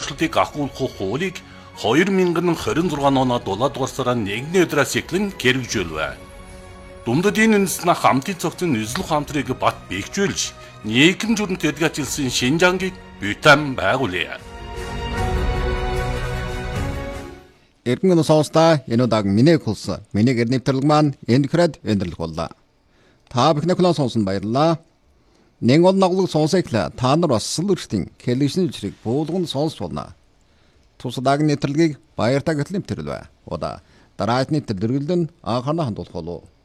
боловсролыг агуулах хуулийг 2026 оноо 7 дугаар сарын 1-ний өдрөөс эхлэн хэрэгжүүлвэ. Дундад энэ үндэснэ хамтын цогцын эзлэх хамтрыг бат бэхжүүлж, нийгэм зүрэнд эдгэжүүлсэн Шинжангийг Бутан байгуулъя. Эргэн сонсдоо энэ удааг миний хулсан. Миний гэр нэвтрэлэг маань энэ хэрэг өндөрлөх боллоо. Та бүхний клон сонсон баярлалаа. Нэг ол наглыг сонсохгүй та нар бас сүлэртийн хэлэшний үчрийг буулган сонсч болно. Тусдаг нэвтрэлгийг баяртай гэтлэм тэрлвэ. Ода дараачны тэлэргэлэн анхаарал хандуулах болов.